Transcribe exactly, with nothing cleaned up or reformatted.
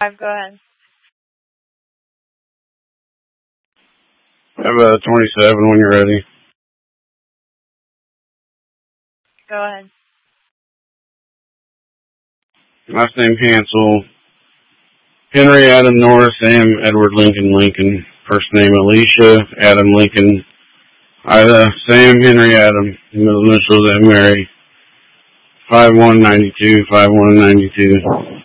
Go ahead. How about twenty-seven when you're ready? Go ahead. Last name Hansel. Henry Adam Norris, Sam Edward Lincoln Lincoln. First name Alicia Adam Lincoln. Ida Sam Henry Adam. Middle initials M Mary. Five one ninety two. Five one ninety two.